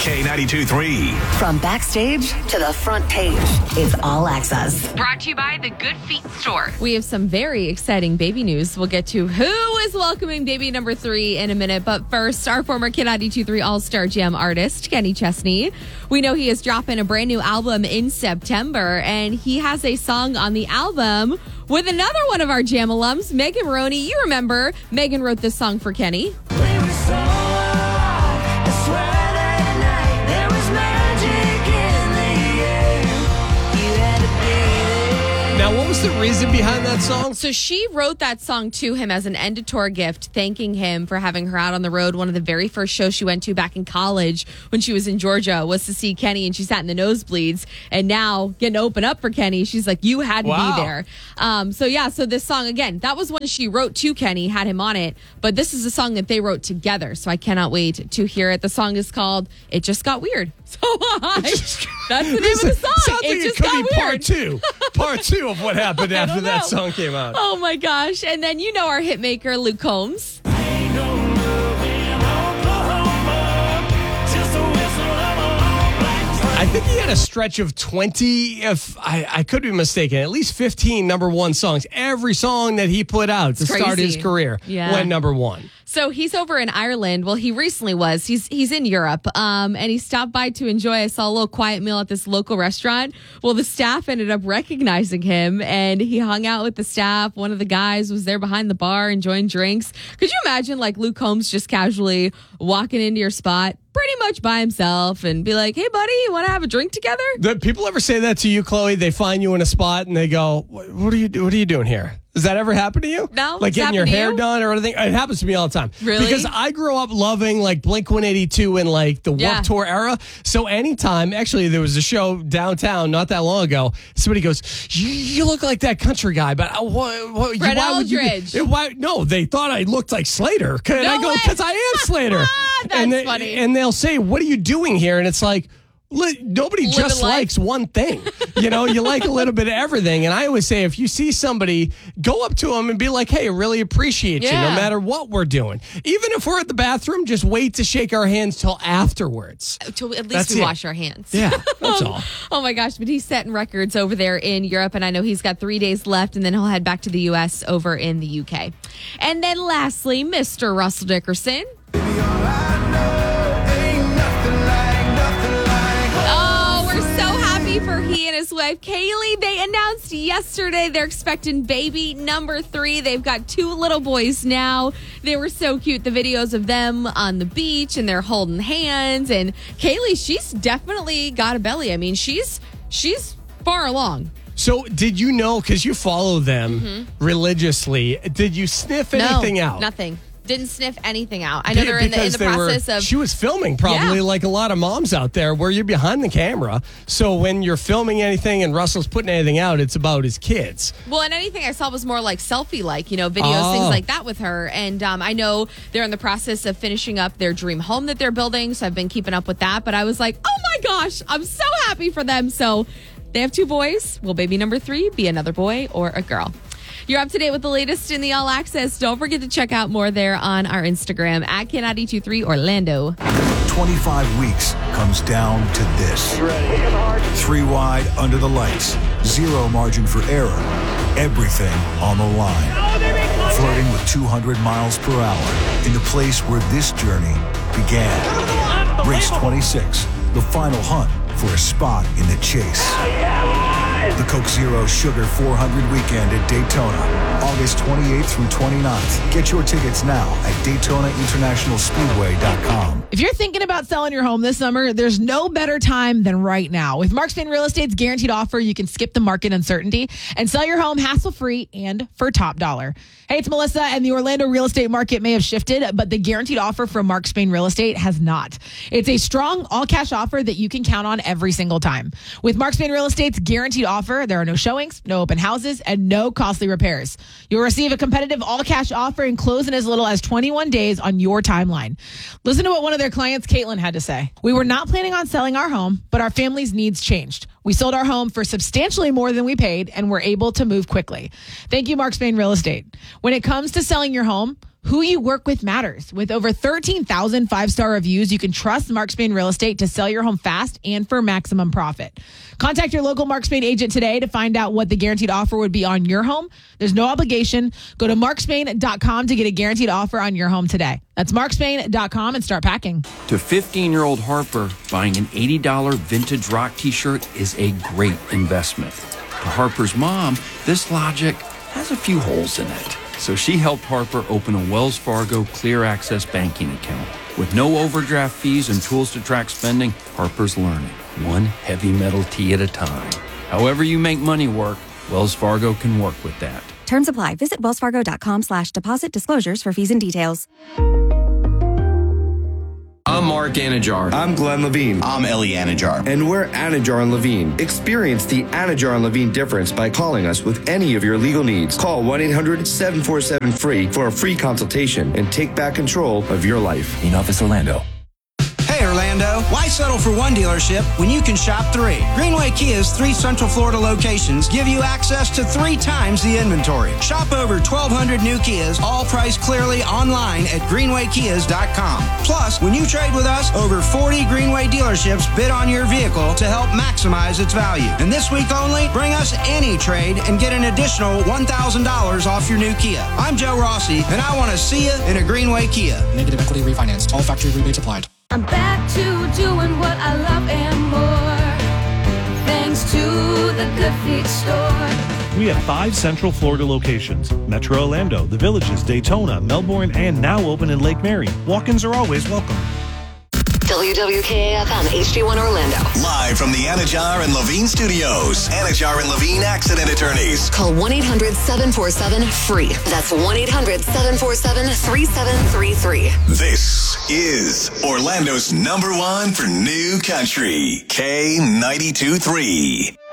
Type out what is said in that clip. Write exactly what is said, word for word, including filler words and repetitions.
K ninety-two point three. From backstage to the front page, it's All Access. Brought to you by the Good Feet Store. We have some very exciting baby news. We'll get to who is welcoming baby number three in a minute. But first, our former K ninety-two point three All-Star Jam artist, Kenny Chesney. We know he is dropping a brand new album in September, and he has a song on the album with another one of our Jam alums, Megan Maroney. You remember, Megan wrote this song for Kenny. Now, what was the reason behind that song? So she wrote that song to him as an end of tour gift, thanking him for having her out on the road. One of the very first shows she went to back in college when she was in Georgia was to see Kenny, and she sat in the nosebleeds. And now, getting to open up for Kenny, she's like, you had to Wow. be there. Um, so yeah, so this song, again, that was one she wrote to Kenny, had him on it. But this is a song that they wrote together, so I cannot wait to hear it. The song is called It Just Got Weird. So uh, that's the name of the song. Sounds It like Just it could Got be Weird. part two. Part two of what happened after don't that know. song came out. Oh my gosh. And then you know our hit maker, Luke Combs. I think he had a stretch of twenty, if I, I could be mistaken, at least fifteen number one songs. Every song that he put out to Crazy. start his career Yeah. went number one. So he's over in Ireland. Well, he recently was. He's he's in Europe. Um, and he stopped by to enjoy. I saw a little quiet meal at this local restaurant. Well, the staff ended up recognizing him, and he hung out with the staff. One of the guys was there behind the bar enjoying drinks. Could you imagine like Luke Combs just casually walking into your spot, pretty much by himself, and be like, "Hey, buddy, you want to have a drink together?" Do people ever say that to you, Chloe? They find you in a spot and they go, "What, what are you? What are you doing here?" Does that ever happen to you? No, Like it's getting your happened to hair you? done or anything? It happens to me all the time. Really? Because I grew up loving like Blink one eighty-two and like the Warped Yeah. Tour era. So anytime, actually, there was a show downtown not that long ago. Somebody goes, "You, you look like that country guy," but uh, what? what Brett why would you? Aldridge. Be, why? No, they thought I looked like Slater. And No I go, way. "Because I am Slater." That's and they, funny. And they'll say, "What are you doing here?" And it's like, Li- nobody Living just life. likes one thing. You know, you like a little bit of everything. And I always say, if you see somebody, go up to them and be like, "Hey, I really appreciate you, Yeah. no matter what we're doing." Even if we're at the bathroom, just wait to shake our hands till afterwards. To at least That's we it. wash our hands. Yeah, that's all. Oh my gosh, but he's setting records over there in Europe, and I know he's got three days left, and then he'll head back to the U S over in the U K. And then lastly, Mister Russell Dickerson. Oh, we're so happy for he and his wife, Kaylee. They announced yesterday they're expecting baby number three. They've got two little boys now. They were so cute. The videos of them on the beach, and they're holding hands. And Kaylee, she's definitely got a belly. I mean, she's she's far along. So, did you know, because you follow them religiously, did you sniff anything no, out? Nothing. Didn't sniff anything out. I know they're in the, in Because the they were- process of. She was filming probably Yeah. like a lot of moms out there where you're behind the camera. So when you're filming anything and Russell's putting anything out, it's about his kids. Well, and anything I saw was more like selfie-like, you know, videos, Oh. things like that with her. And um, I know they're in the process of finishing up their dream home that they're building, so I've been keeping up with that. But I was like, oh my gosh, I'm so happy for them. So they have two boys. Will baby number three be another boy or a girl? You're up to date with the latest in the All Access. Don't forget to check out more there on our Instagram at K ninety-two point three Orlando. twenty-five weeks comes down to this. Three wide under the lights. Zero margin for error. Everything on the line. Flirting with two hundred miles per hour in the place where this journey began. Race twenty-six, the final hunt for a spot in the chase. The Coke Zero Sugar four hundred weekend at Daytona, August twenty-eighth through twenty-ninth. Get your tickets now at Daytona International Speedway dot com. If you're thinking about selling your home this summer, there's no better time than right now. With Mark Spain Real Estate's guaranteed offer, you can skip the market uncertainty and sell your home hassle-free and for top dollar. Hey, it's Melissa, and the Orlando real estate market may have shifted, but the guaranteed offer from Mark Spain Real Estate has not. It's a strong all-cash offer that you can count on every single time. With Mark Spain Real Estate's guaranteed offer, there are no showings, no open houses, and no costly repairs. You'll receive a competitive all-cash offer and close in as little as twenty-one days on your timeline. Listen to what one of their clients, Caitlin, had to say. "We were not planning on selling our home, but our family's needs changed. We sold our home for substantially more than we paid and were able to move quickly. Thank you, Mark Spain Real Estate. When it comes to selling your home, Who you work with matters. With over thirteen thousand five-star reviews, you can trust Mark Spain Real Estate to sell your home fast and for maximum profit. Contact your local Mark Spain agent today to find out what the guaranteed offer would be on your home. There's no obligation. Go to mark spain dot com to get a guaranteed offer on your home today. That's mark spain dot com and start packing. To fifteen-year-old Harper, buying an eighty dollars vintage rock t-shirt is a great investment. To Harper's mom, this logic has a few holes in it. So she helped Harper open a Wells Fargo Clear Access banking account. With no overdraft fees and tools to track spending, Harper's learning, one heavy metal tee at a time. However you make money work, Wells Fargo can work with that. Terms apply. Visit wellsfargo.com slash deposit disclosures for fees and details. I'm Mark Anajar. I'm Glenn Levine. I'm Ellie Anajar. And we're Anajar and Levine. Experience the Anajar and Levine difference by calling us with any of your legal needs. Call one eight hundred seven four seven free for a free consultation and take back control of your life. In Office Orlando. Hey Orlando, why settle for one dealership when you can shop three? Greenway Kia's three Central Florida locations give you access to three times the inventory. Shop over twelve hundred new Kias, all priced clearly online at greenway kias dot com. Plus, when you trade with us, over forty Greenway dealerships bid on your vehicle to help maximize its value. And this week only, bring us any trade and get an additional one thousand dollars off your new Kia. I'm Joe Rossi, and I want to see you in a Greenway Kia. Negative equity refinanced. All factory rebates applied. I'm back to doing what I love and more, thanks to the Good Feet store. We have five Central Florida locations: Metro Orlando, The Villages, Daytona, Melbourne, and now open in Lake Mary. Walk-ins are always welcome. W W K A F M H D one Orlando. Live from the Anajar and Levine studios. Anajar and Levine accident attorneys. Call one eight hundred seven four seven free. That's one eight hundred seven four seven three seven three three. This is Orlando's number one for new country. K ninety-two point three.